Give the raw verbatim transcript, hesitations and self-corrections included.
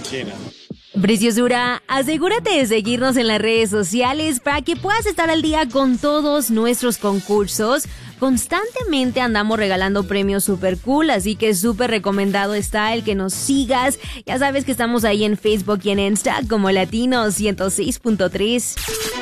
China. Preciosura, asegúrate de seguirnos en las redes sociales para que puedas estar al día con todos nuestros concursos. Constantemente andamos regalando premios super cool, así que súper recomendado está el que nos sigas. Ya sabes que estamos ahí en Facebook y en Insta como Latino ciento seis punto tres.